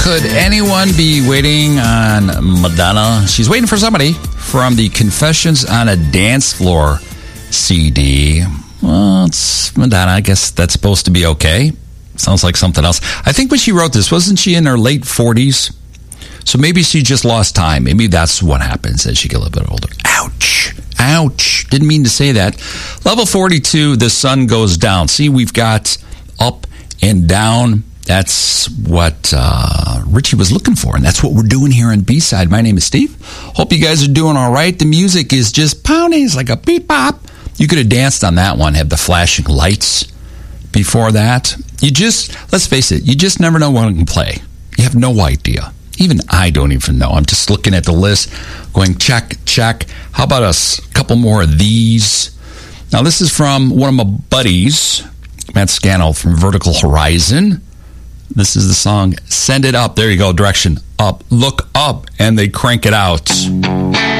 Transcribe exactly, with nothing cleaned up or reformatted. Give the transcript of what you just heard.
Could anyone be waiting on Madonna? She's waiting for somebody from the Confessions on a Dance Floor C D. Well, it's Madonna. I guess that's supposed to be okay. Sounds like something else. I think when she wrote this, wasn't she in her late forties? So maybe she just lost time. Maybe that's what happens as you get a little bit older. Ouch. Ouch. Didn't mean to say that. Level forty-two, the sun goes down. See, we've got up and down. That's what uh, Richie was looking for, and that's what we're doing here on B-Side. My name is Steve. Hope you guys are doing all right. The music is just pounding. It's like a beep-bop. You could have danced on that one, have the flashing lights before that. You just, let's face it, you just never know what I can play. You have no idea. Even I don't even know. I'm just looking at the list, going check, check. How about a couple more of these? Now, this is from one of my buddies, Matt Scannell from Vertical Horizon. This is the song, Send It Up. There you go, direction up. Look up, and they crank it out.